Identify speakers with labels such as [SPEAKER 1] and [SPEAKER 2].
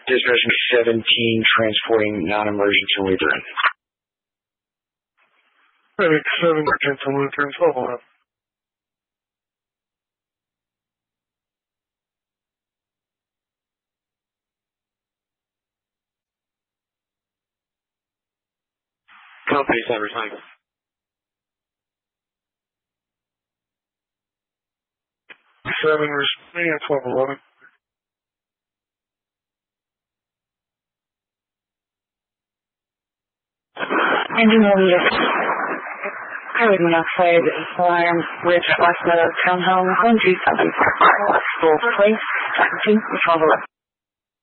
[SPEAKER 1] Dispatch 17, transporting non-emergency Lutheran.
[SPEAKER 2] Medic 7, emergency Lutheran, follow up.
[SPEAKER 3] Company 7, responding.
[SPEAKER 2] 7, responding at 1211.
[SPEAKER 4] Engine will lead us. Carbon monoxide alarm, Ridge, West Meadow, Townhome, 127. Full place, 17, follow up.